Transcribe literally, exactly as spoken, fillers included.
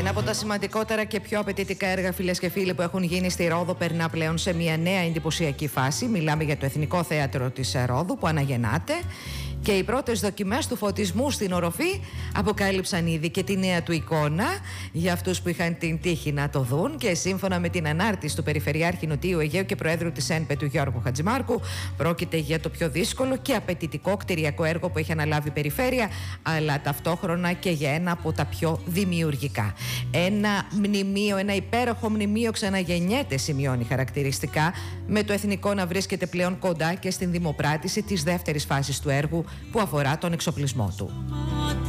Ένα από τα σημαντικότερα και πιο απαιτητικά έργα, φίλες και φίλοι, που έχουν γίνει στη Ρόδο περνά πλέον σε μια νέα εντυπωσιακή φάση. Μιλάμε για το Εθνικό Θέατρο της Ρόδου που αναγεννάται. Και οι πρώτες δοκιμές του φωτισμού στην οροφή αποκάλυψαν ήδη και τη νέα του εικόνα για αυτούς που είχαν την τύχη να το δουν. Και σύμφωνα με την ανάρτηση του Περιφερειάρχη Νοτιού Αιγαίου και Προέδρου της ΕΝΠΕ του Γιώργου Χατζημάρκου, πρόκειται για το πιο δύσκολο και απαιτητικό κτηριακό έργο που έχει αναλάβει η Περιφέρεια, αλλά ταυτόχρονα και για ένα από τα πιο δημιουργικά. Ένα μνημείο, ένα υπέροχο μνημείο ξαναγεννιέται, σημειώνει χαρακτηριστικά, με το Εθνικό να βρίσκεται πλέον κοντά και στην δημοπράτηση της δεύτερης φάσης του έργου που αφορά τον εξοπλισμό του.